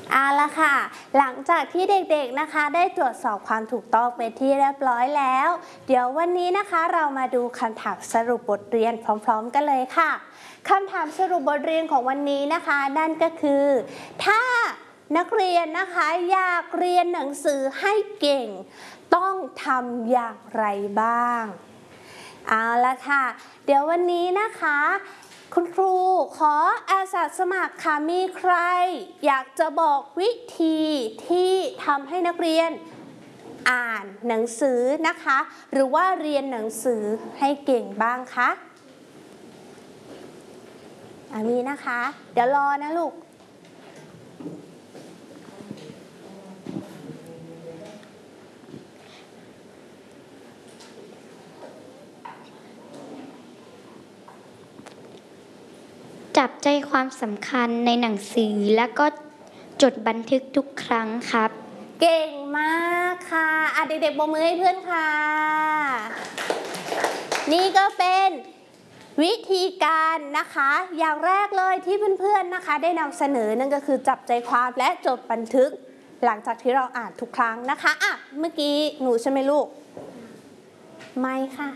เอาละค่ะหลังจากที่เด็กๆนะคะได้ตรวจสอบความถูกต้องเป็นที่เรียบร้อยแล้วเดี๋ยววันนี้นะคะเรามาดูคำถามสรุปบทเรียนพร้อมๆกันเลยค่ะคำถามสรุปบทเรียนของวันนี้นะคะนั่นก็คือถ้านักเรียนนะคะอยากเรียนหนังสือให้เก่งต้องทำอย่างไรบ้างเอาละค่ะเดี๋ยววันนี้นะคะคุณครูขออาสาสมัครค่ะมีใครอยากจะบอกวิธีที่ทำให้นักเรียนอ่านหนังสือนะคะหรือว่าเรียนหนังสือให้เก่งบ้างคะมีนะคะเดี๋ยวรอนะลูกจับใจความสำคัญในหนังสือแล้วก็จดบันทึกทุกครั้งครับเก่งมากค่ะเด็กๆปรบมือให้เพื่อนค่ะนี่ก็เป็นวิธีการนะคะอย่างแรกเลยที่เพื่อนๆนะคะได้นำเสนอนั่นก็คือจับใจความและจดบันทึกหลังจากที่เราอ่านทุกครั้งนะคะเมื่อกี้หนูใช่ไหมลูกไม่ค่ะ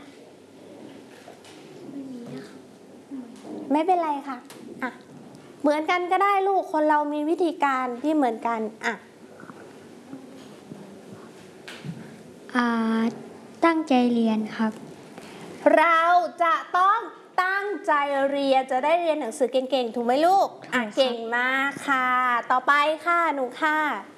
ไม่เป็นไรค่ะเหมือนกันก็ได้ลูกคนเรามีวิธีการที่เหมือนกันตั้งใจเรียนครับเราจะต้องตั้งใจเรียนจะได้เรียนหนังสือเก่งๆถูกไหมลูกเก่งมากค่ะต่อไปค่ะหนูค่ะ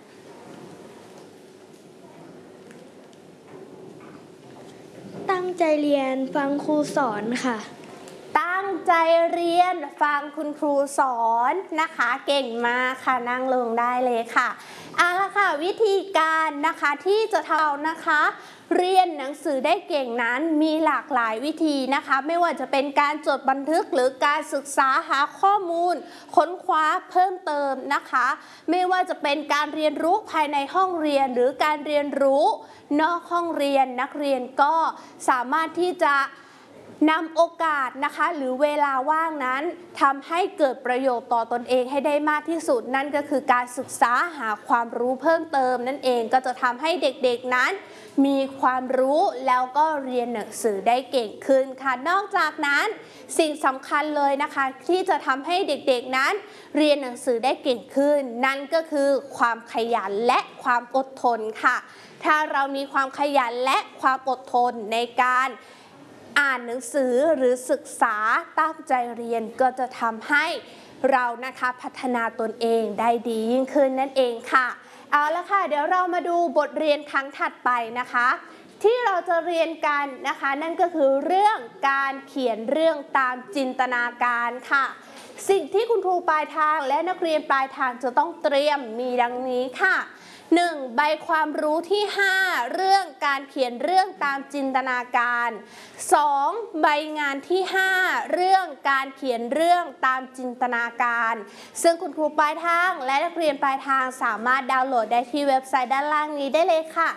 ตั้งใจเรียนฟังครูสอนค่ะตั้งใจเรียนฟังคุณครูสอนนะคะเก่งมากค่ะนั่งลงได้เลยค่ะเอาละค่ะวิธีการนะคะที่จะทำนะคะเรียนหนังสือได้เก่งนั้นมีหลากหลายวิธีนะคะไม่ว่าจะเป็นการจดบันทึกหรือการศึกษาหาข้อมูลค้นคว้าเพิ่มเติมนะคะไม่ว่าจะเป็นการเรียนรู้ภายในห้องเรียนหรือการเรียนรู้นอกห้องเรียนนักเรียนก็สามารถที่จะนำโอกาสนะคะหรือเวลาว่างนั้นทำให้เกิดประโยชน์ต่อตนเองให้ได้มากที่สุดนั่นก็คือการศึกษาหาความรู้เพิ่มเติมนั่นเองก็จะทำให้เด็กๆนั้นมีความรู้แล้วก็เรียนหนังสือได้เก่งขึ้นค่ะนอกจากนั้นสิ่งสำคัญเลยนะคะที่จะทำให้เด็กๆนั้นเรียนหนังสือได้เก่งขึ้นนั่นก็คือความขยันและความอดทนค่ะถ้าเรามีความขยันและความอดทนในการอ่านหนังสือหรือศึกษาตั้งใจเรียนก็จะทำให้เรานะคะพัฒนาตนเองได้ดียิ่งขึ้นนั่นเองค่ะเอาละค่ะเดี๋ยวเรามาดูบทเรียนครั้งถัดไปนะคะที่เราจะเรียนกันนะคะนั่นก็คือเรื่องการเขียนเรื่องตามจินตนาการค่ะสิ่งที่คุณครูปลายทางและนักเรียนปลายทางจะต้องเตรียมมีดังนี้ค่ะ1. ใบความรู้ที่ 5เรื่องการเขียนเรื่องตามจินตนาการ 2. ใบงานที่ 5เรื่องการเขียนเรื่องตามจินตนาการซึ่งคุณครูปลายทางและนักเรียนปลายทางสามารถดาวน์โหลดได้ที่เว็บไซต์ด้านล่างนี้ได้เลยค่ะ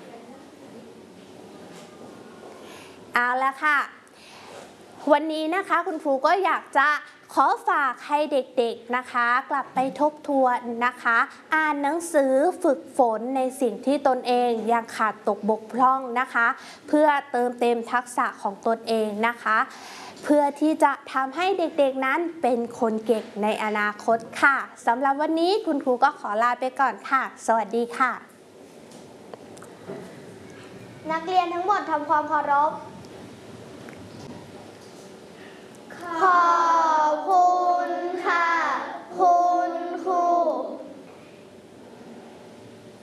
เอาละค่ะวันนี้นะคะคุณครูก็อยากจะขอฝากให้เด็กๆนะคะกลับไปทบทวนนะคะอ่านหนังสือฝึกฝนในสิ่งที่ตนเองยังขาดตกบกพร่องนะคะเพื่อเติมเต็มทักษะของตนเองนะคะเพื่อที่จะทำให้เด็กๆนั้นเป็นคนเก่งในอนาคตค่ะสำหรับวันนี้คุณครูก็ขอลาไปก่อนค่ะสวัสดีค่ะนักเรียนทั้งหมดทำความเคารพ